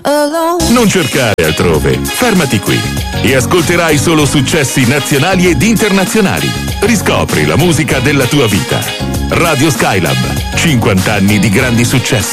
alone. Non cercare altrove, fermati qui e ascolterai solo successi nazionali ed internazionali. Riscopri la musica della tua vita. Radio Skylab, 50 anni di grandi successi.